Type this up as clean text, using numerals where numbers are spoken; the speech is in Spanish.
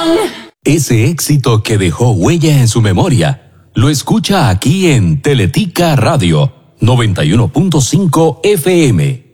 Ese éxito que dejó huella en su memoria, lo escucha aquí en Teletica Radio 91.5 FM.